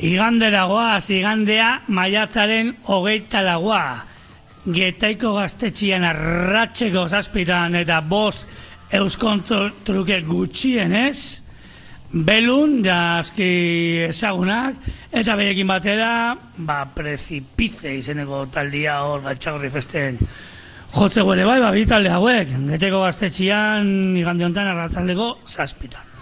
Iganderagoaz, igandea maiatzaren 24. Getaiko Gaztetxean arratseko 7 eta 5 euskontruke gutxienez, belun, aski ezagunak, eta behekin batera, Precipice izeneko taldia hor Gatxagorri festen jotze guere bai, bi talde hauek, Getaiko Gaztetxean igande honetan arratsaldeko 7.